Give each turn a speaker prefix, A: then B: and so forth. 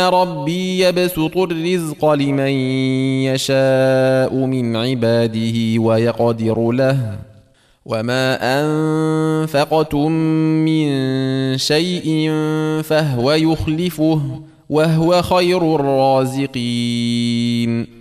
A: ربي يبسط الرزق لمن يشاء من عباده ويقدر له وما أنفقتم من شيء فهو يخلفه وهو خير الرازقين